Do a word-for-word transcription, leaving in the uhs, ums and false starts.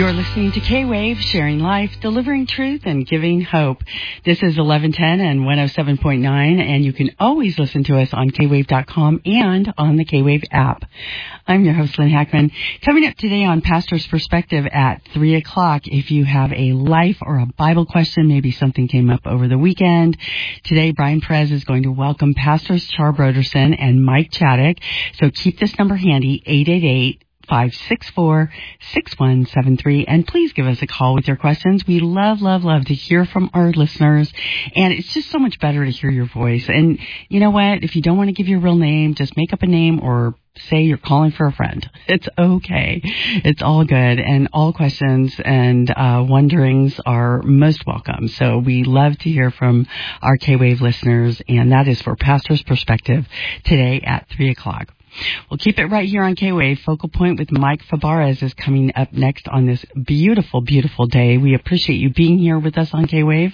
You're listening to K-Wave, sharing life, delivering truth, and giving hope. This is eleven ten and one oh seven point nine, and you can always listen to us on K wave dot com and on the K-Wave app. I'm your host, Lynn Hackman. Coming up today on Pastor's Perspective at three o'clock, if you have a life or a Bible question, maybe something came up over the weekend. Today, Brian Perez is going to welcome Pastors Char Broderson and Mike Chaddick. So keep this number handy, eight eight eight, five six four, six one seven three, and please give us a call with your questions. We love, love, love to hear from our listeners, and it's just so much better to hear your voice. And you know what? If you don't want to give your real name, just make up a name or say you're calling for a friend. It's okay. It's all good, and all questions and uh, wonderings are most welcome. So we love to hear from our K-Wave listeners, and that is for Pastor's Perspective today at three o'clock. We'll keep it right here on K-Wave. Focal Point with Mike Fabarez is coming up next on this beautiful, beautiful day. We appreciate you being here with us on K-Wave.